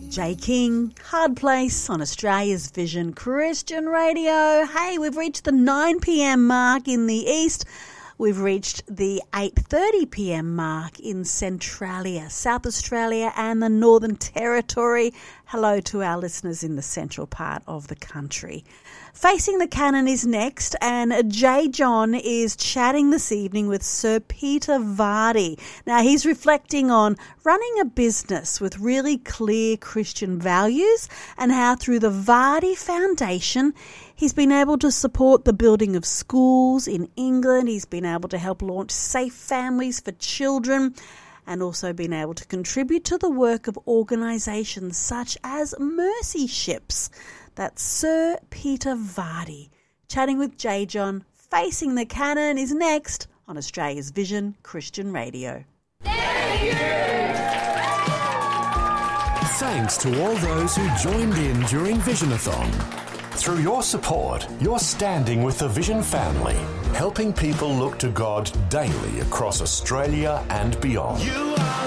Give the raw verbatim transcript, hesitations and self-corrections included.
Jay King, Hard Place on Australia's Vision Christian Radio. Hey, we've reached the nine p.m. mark in the east. We've reached the eight thirty p.m. mark in Centralia, South Australia and the Northern Territory. Hello to our listeners in the central part of the country. Facing the Canon is next, and J. John is chatting this evening with Sir Peter Vardy. Now, he's reflecting on running a business with really clear Christian values and how through the Vardy Foundation, he's been able to support the building of schools in England. He's been able to help launch Safe Families for Children, and also been able to contribute to the work of organisations such as Mercy Ships. That's Sir Peter Vardy. Chatting with J. John, Facing the Canon is next on Australia's Vision Christian Radio. Thank you! Thanks to all those who joined in during Visionathon. Through your support, you're standing with the Vision family, helping people look to God daily across Australia and beyond. You are